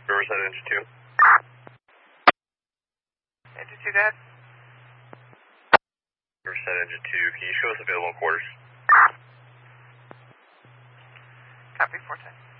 Riverside Engine 2. Engine 2, go ahead. Riverside Engine 2, can you show us available quarters? Copy, 410.